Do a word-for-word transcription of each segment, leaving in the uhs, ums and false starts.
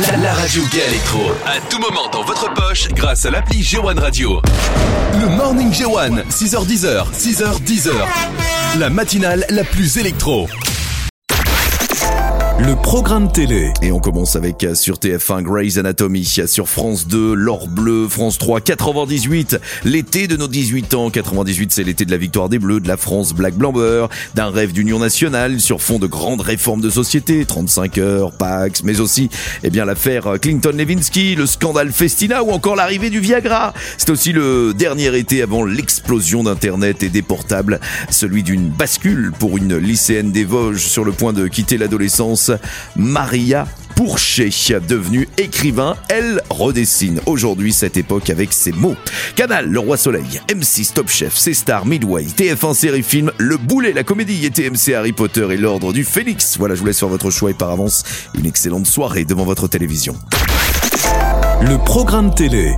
La radio Gay Electro, à tout moment dans votre poche grâce à l'appli G un Radio. Le Morning G un, six heures dix, six heures dix. La matinale la plus électro. Le programme télé. Et on commence avec sur T F un Grey's Anatomy, sur France deux l'Or Bleu, France trois quatre-vingt-dix-huit, l'été de nos dix-huit ans. quatre-vingt-dix-huit, c'est l'été de la victoire des Bleus, de la France Black Blanc Beurre, d'un rêve d'union nationale sur fond de grandes réformes de société, trente-cinq heures, Pax, mais aussi eh bien l'affaire Clinton-Lewinsky, le scandale Festina ou encore l'arrivée du Viagra. C'est aussi le dernier été avant l'explosion d'internet et des portables, celui d'une bascule pour une lycéenne des Vosges sur le point de quitter l'adolescence. Maria Pourchet, devenue écrivain, elle redessine aujourd'hui cette époque avec ses mots. Canal, Le Roi Soleil, M six, Top Chef, C-Star, Midway, T F un Série Film, Le Boulet, la comédie et T M C Harry Potter et l'Ordre du Phénix. Voilà, je vous laisse faire votre choix et par avance, une excellente soirée devant votre télévision. Le programme télé.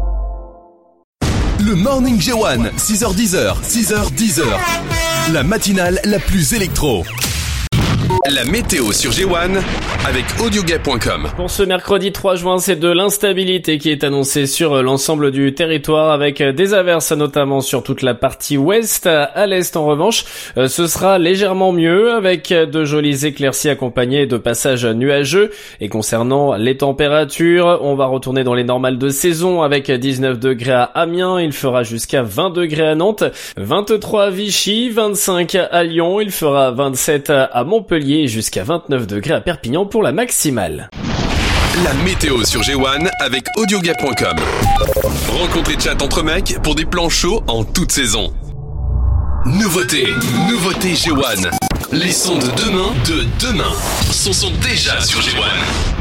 Le Morning G un, six heures dix, six heures dix. La matinale la plus électro. La météo sur G un avec audiogay point com. Pour ce mercredi trois juin, c'est de l'instabilité qui est annoncée sur l'ensemble du territoire avec des averses notamment sur toute la partie ouest. À l'est en revanche, ce sera légèrement mieux avec de jolies éclaircies accompagnées de passages nuageux. Et concernant les températures, on va retourner dans les normales de saison avec dix-neuf degrés à Amiens, il fera jusqu'à vingt degrés à Nantes, vingt-trois à Vichy, vingt-cinq à Lyon, il fera vingt-sept à Montpellier et jusqu'à vingt-neuf degrés à Perpignan pour la maximale. La météo sur G un avec audiogay point com. Rencontre et chat entre mecs pour des plans chauds en toute saison. Nouveauté, nouveauté G un. Les sons de demain, de demain, sont, sont déjà sur G un.